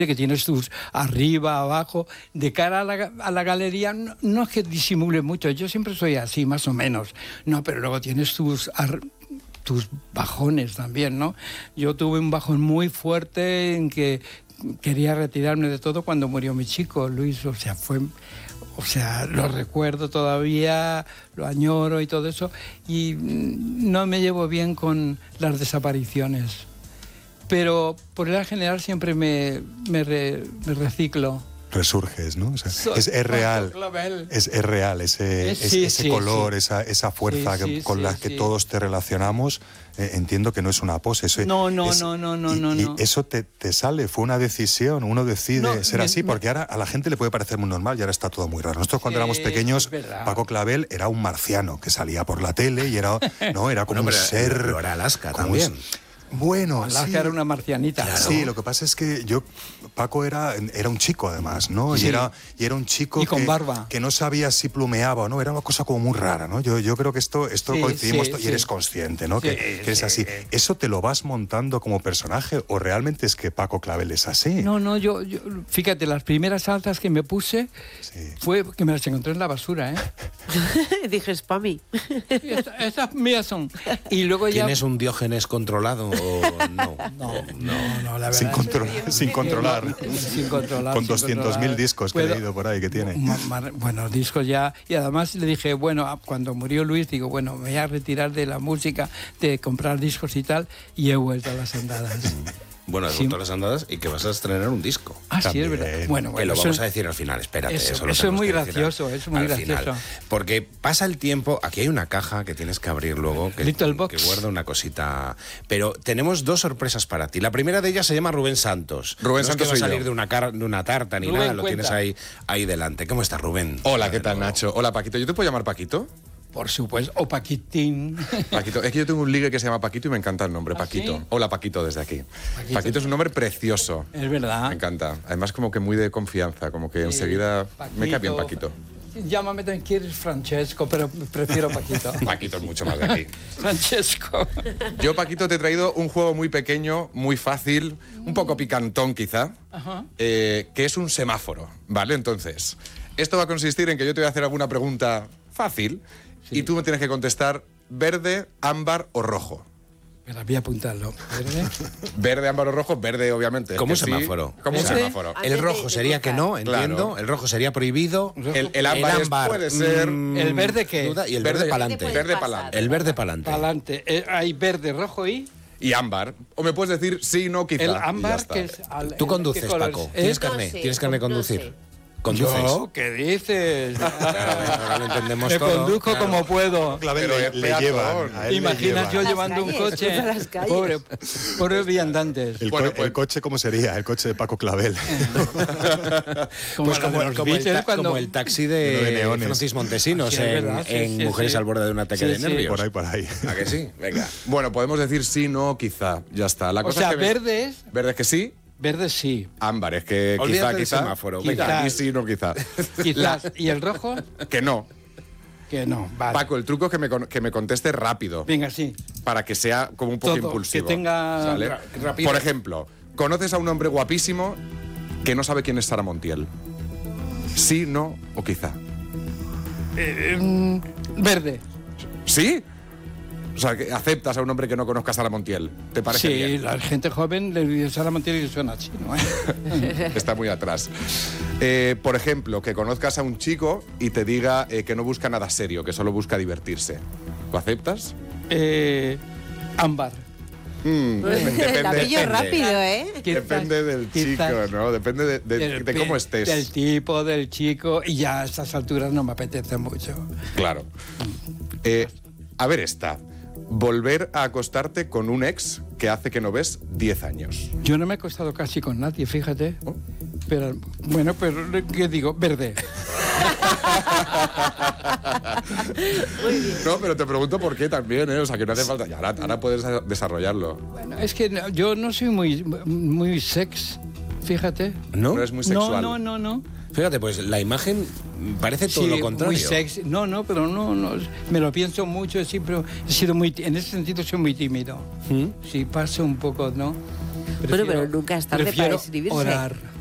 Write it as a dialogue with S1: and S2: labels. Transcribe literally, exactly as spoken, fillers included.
S1: que tienes tus arriba, abajo, de cara a la, a la galería, no, no es que disimule mucho, yo siempre soy así, más o menos, no, pero luego tienes tus, ar, tus bajones también, ¿no? Yo tuve un bajón muy fuerte en que quería retirarme de todo cuando murió mi chico, Luis, o sea, fue... O sea, lo recuerdo todavía, lo añoro y todo eso, y no me llevo bien con las desapariciones. Pero por el general siempre me, me, re, me reciclo.
S2: Resurges, ¿no? O sea, es, es real, es, es real ese, es, sí, ese sí, color, sí. Esa, esa fuerza sí, sí, con sí, la que sí. todos te relacionamos. Eh, entiendo que no es una pose. Eso,
S1: no, no,
S2: es,
S1: no, no, no,
S2: y,
S1: no,
S2: y
S1: no.
S2: eso te, te sale, fue una decisión, uno decide
S1: no,
S2: ser
S1: me,
S2: así, porque
S1: me,
S2: ahora a la gente le puede parecer muy normal y ahora está todo muy raro. Nosotros cuando eh, éramos pequeños, Paco Clavel era un marciano que salía por la tele y era, no, era como
S3: no,
S2: un ser...
S3: Pero era Alaska también.
S2: Un, Bueno,
S1: Alaska
S2: sí.
S1: era una marcianita.
S2: Claro. Sí, lo que pasa es que yo, Paco era, era un chico además, ¿no? Sí. Y, era, y era un chico
S1: y con
S2: que,
S1: barba.
S2: que no sabía si plumeaba o no, era una cosa como muy rara, ¿no? Yo, yo creo que esto, esto
S1: sí,
S2: coincidimos
S1: sí,
S2: y
S1: sí.
S2: eres consciente, ¿no?
S1: Sí,
S2: que, que
S1: sí.
S2: eres así. ¿Eso te lo vas montando como personaje o realmente es que Paco Clavel es así?
S1: No, no, yo, yo fíjate, las primeras altas que me puse sí. fue que me las encontré en la basura, ¿eh?
S4: Dije, es para mí.
S1: Estas esta mías son. Y luego ya...
S3: ¿Tienes un Diógenes controlado o no?
S1: No, no, no, la verdad.
S2: Sin, contro sin controlar.
S1: No, sin controlar.
S2: Con doscientos mil discos que
S1: Puedo,
S2: he leído por ahí que tiene.
S1: Bueno, discos ya. Y además le dije, bueno, cuando murió Luis, digo, bueno, me voy a retirar de la música, de comprar discos y tal, y he vuelto a las andadas.
S3: Bueno, has vuelto a las andadas y que vas a estrenar un disco.
S1: Ah, sí, es verdad. Bueno, bueno,
S3: que lo
S1: eso,
S3: vamos a decir al final, espérate.
S1: Eso,
S3: eso,
S1: eso es muy gracioso, es muy gracioso.
S3: Final. Porque pasa el tiempo, aquí hay una caja que tienes que abrir luego, que,
S1: Little Box.
S3: que guarda una cosita. Pero tenemos dos sorpresas para ti. La primera de ellas se llama Rubén Santos.
S2: Rubén
S3: no
S2: Santos
S3: es que va a salir
S2: yo.
S3: de una, car de una tarta ni
S1: Rubén,
S3: nada, lo
S1: cuenta.
S3: tienes ahí, ahí delante. ¿Cómo estás, Rubén?
S5: Hola, ¿qué tal, Nacho? Hola, Paquito. ¿Yo te puedo llamar Paquito?
S1: Por supuesto, o Paquitín.
S5: Paquito, es que yo tengo un ligue que se llama Paquito y me encanta el nombre,
S1: ¿Ah,
S5: Paquito.
S1: sí?
S5: Hola, Paquito, desde aquí.
S1: Paquito.
S5: Paquito es un nombre precioso.
S1: Es verdad.
S5: Me encanta. Además, como que muy de confianza, como que
S1: Sí,
S5: enseguida
S1: Paquito.
S5: me cae bien Paquito.
S1: Llámame también, quieres Francesco, pero prefiero Paquito.
S5: Paquito es mucho más de aquí.
S1: Francesco.
S5: Yo, Paquito, te he traído un juego muy pequeño, muy fácil, un poco picantón quizá,
S1: Ajá.
S5: eh, que es un semáforo, ¿vale? Entonces, esto va a consistir en que yo te voy a hacer alguna pregunta fácil sí. y tú me tienes que contestar verde, ámbar o rojo.
S1: Pero voy a apuntarlo. ¿Verde?
S5: Verde, ámbar o rojo, verde obviamente.
S3: Como un
S5: sí,
S3: semáforo.
S5: Como un
S1: ¿Verde?
S5: semáforo.
S3: El rojo sería que no, entiendo.
S5: Claro.
S3: El rojo sería prohibido.
S5: El, el ámbar,
S3: el
S5: es-
S3: ámbar
S5: puede ser...
S3: mm,
S1: ¿El verde qué?
S3: duda, y el
S5: Verde-
S3: verde, para adelante.
S4: puedes
S5: Verde
S4: pasar.
S5: pa'lante.
S3: El verde para adelante.
S1: Adelante. Eh, hay verde, rojo y...
S5: Y ámbar. O me puedes decir sí, no, quizá.
S1: El
S5: y ya
S1: ámbar,
S5: está.
S1: que es... al-
S3: Tú
S1: el-
S3: conduces,
S1: ¿qué color
S3: Paco.
S1: es?
S3: ¿Tienes
S1: ¿Eh?
S3: carne?
S4: No sé,
S3: ¿Tienes carne de
S4: no
S3: conducir?
S4: sé.
S3: ¿Conduces?
S1: Yo, ¿qué dices?
S3: Ahora lo entendemos
S1: Me
S3: todo.
S1: conduzco
S3: Claro.
S1: como puedo.
S2: Clavel
S5: Pero
S2: le,
S5: es
S2: le
S5: peatón.
S2: llevan. a él le
S1: Imaginas yo
S2: llevan.
S1: llevando un
S4: calles,
S1: coche.
S4: cruza las calles.
S1: Pobre, pobre viandantes.
S2: El,
S5: Bueno,
S2: co
S5: pues-
S2: el coche, ¿cómo sería? El coche de Paco Clavel.
S1: Como
S3: Pues
S1: la de
S3: como,
S1: los
S3: como el
S1: Beatles
S3: ta-
S1: cuando-
S3: como el taxi
S2: Lleno de
S3: de,
S2: neones.
S3: Francis Montesinos
S1: Sí, es
S3: en,
S1: verdad, sí,
S3: en
S1: sí,
S3: Mujeres
S1: sí.
S3: al borde de un ataque
S1: Sí,
S3: de
S1: sí.
S3: nervios.
S2: Por ahí, por ahí.
S3: ¿A que sí? Venga.
S5: Bueno, podemos decir sí, no, quizá. Ya está. La
S1: O
S5: cosa
S1: sea,
S5: es que me-
S1: verde es...
S5: Verde es que sí,
S1: Verde sí.
S5: ámbar es que quizá,
S3: Olvídate del
S5: quizá.
S3: semáforo,
S5: Venga,
S1: venga.
S5: y sí, no, quizá.
S1: Quizás. ¿Y el rojo?
S5: Que no.
S1: Que no. Vale.
S5: Paco, el truco es que me, con- que me conteste rápido.
S1: Venga, sí.
S5: Para que sea como un poco
S1: Todo,
S5: impulsivo.
S1: que tenga
S5: ¿sale?
S1: ra- rapidez.
S5: Por ejemplo, conoces a un hombre guapísimo que no sabe quién es Sara Montiel. Sí, no o quizá.
S1: Eh, mm, verde.
S5: ¿Sí? O sea, que aceptas a un hombre que no conozca a Sara Montiel. ¿Te parece
S1: Sí,
S5: bien?
S1: la gente joven le dice Sara Montiel y suena chino, ¿eh?
S5: Está muy atrás. Eh, por ejemplo, que conozcas a un chico y te diga eh, que no busca nada serio, que solo busca divertirse. ¿Lo aceptas?
S1: eh, ámbar.
S5: Mm, depende,
S4: La pillo
S5: depende.
S4: rápido, ¿eh?
S1: Quizás-
S5: Depende del chico,
S1: quizás
S5: ¿no? Depende de, de-
S1: del
S5: de cómo
S1: pi-
S5: estés.
S1: Del tipo, del chico. Y ya a estas alturas no me apetece mucho.
S5: Claro. Eh, a ver esta. Volver a acostarte con un ex que hace que no ves diez años.
S1: Yo no me he acostado casi con nadie, fíjate.
S5: Oh.
S1: Pero, bueno, pero, ¿qué digo? Verde.
S4: Muy bien.
S5: No, pero te pregunto por qué también, ¿eh? O sea, que no hace falta... Y ahora, ahora puedes desarrollarlo.
S1: Bueno, es que no- yo no soy muy, muy sex, fíjate.
S3: ¿No?
S5: No es muy
S1: No,
S5: sexual.
S1: no, no, no.
S3: Fíjate, pues la imagen parece todo
S1: Sí,
S3: lo contrario.
S1: muy sexy. No, no, pero no, no. Me lo pienso mucho, siempre he sido muy... En ese sentido soy muy tímido.
S3: ¿Mm?
S1: Sí, paso un poco, ¿no?
S4: Bueno, pero nunca es tarde para
S1: prefiero
S4: escribirse.
S1: orar.